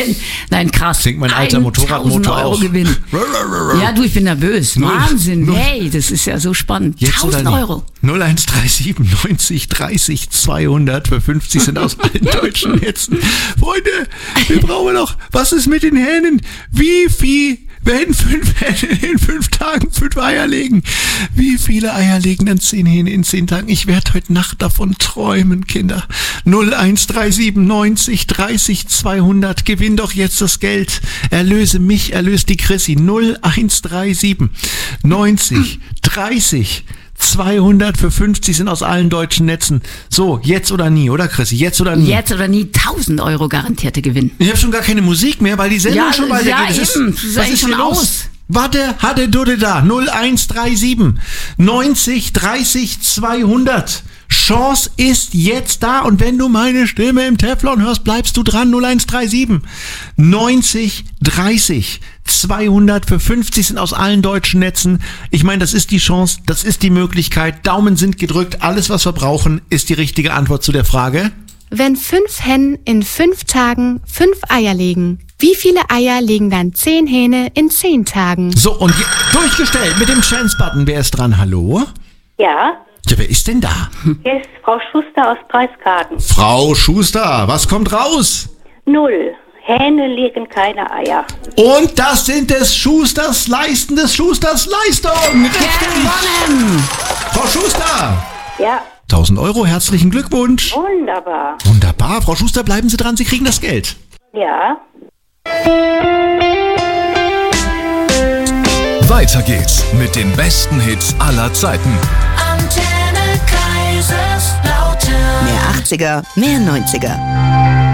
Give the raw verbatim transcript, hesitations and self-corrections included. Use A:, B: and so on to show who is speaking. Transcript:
A: denn? Nein, krass.
B: Denkt mein alter Motorradmotor
A: Euro
B: auch.
A: Gewinn. Ja, du, ich bin nervös.
B: Null.
A: Wahnsinn.
B: Null.
A: Hey, das ist ja so spannend.
B: Jetzt oder
A: tausend
B: nie?
A: Euro.
B: null eins drei sieben neunzig dreißig zweihundert für fünfzig sind aus allen deutschen Netzen. Freunde, wir brauchen noch, was ist mit den Hähnen? Wie viel werden fünf Hähne in fünf Tagen fünf Eier legen? Wie viele Eier legen dann zehn Hähne in zehn Tagen? Ich werde heute Nacht davon träumen, Kinder. null eins drei sieben neunzig dreißig zweihundert. Gewinn doch jetzt das Geld. Erlöse mich, erlöse die Chrissy. null eins drei sieben neunzig dreißig zweihundert für fünfzig sind aus allen deutschen Netzen. So, jetzt oder nie, oder Chrissy? Jetzt oder nie?
A: Jetzt oder nie tausend Euro garantierte Gewinn.
B: Ich habe schon gar keine Musik mehr, weil die Sendung
A: Ja,
B: schon weitergeht.
A: ja,
B: Das ist-
A: eben. Das ist
B: was
A: eigentlich
B: ist
A: schon
B: hier los?
A: aus.
B: Warte, hatte du da. null eins drei sieben neunzig dreißig zweihundert. Chance ist jetzt da und wenn du meine Stimme im Teflon hörst, bleibst du dran. null eins drei sieben neunzig dreißig zweihundert für fünfzig sind aus allen deutschen Netzen. Ich meine, das ist die Chance, das ist die Möglichkeit. Daumen sind gedrückt. Alles, was wir brauchen, ist die richtige Antwort zu der Frage.
C: Wenn fünf Hennen in fünf Tagen fünf Eier legen, wie viele Eier legen dann zehn Hähne in zehn Tagen?
B: So, und je- durchgestellt mit dem Chance-Button. Wer ist dran? Hallo?
D: Ja,
B: Ja, wer ist denn da?
D: hier ist Frau Schuster aus Preiskaden.
B: Frau Schuster, was kommt raus?
D: Null. Hähne legen keine Eier.
B: Und das sind des Schusters Leisten des Schusters Leistung. Richtig.
A: Gewonnen!
B: Frau Schuster.
D: Ja,
B: tausend Euro, herzlichen Glückwunsch.
D: wunderbar.
B: Wunderbar. Frau Schuster, bleiben Sie dran, Sie kriegen das Geld.
D: Ja.
E: Weiter geht's mit den besten Hits aller Zeiten.
F: Antenne Kaiserslautern.
G: Mehr achtziger, mehr neunziger.